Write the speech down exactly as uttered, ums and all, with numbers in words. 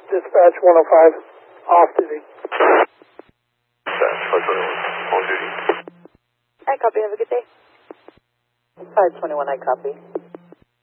Dispatch one oh five, off duty. Dispatch five twenty-one, on duty. I copy, have a good day. five twenty-one, I copy.